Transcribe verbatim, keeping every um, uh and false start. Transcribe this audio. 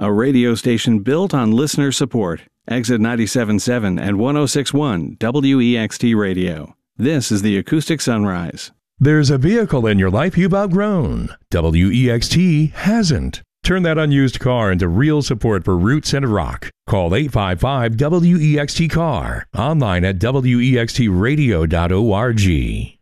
a radio station built on listener support. Exit ninety-seven point seven and one oh six point one W E X T Radio. This is the Acoustic Sunrise. There's a vehicle in your life you've outgrown. W E X T hasn't. Turn that unused car into real support for roots and rock. Call eight five five W E X T C A R. Online at W E X T radio dot org.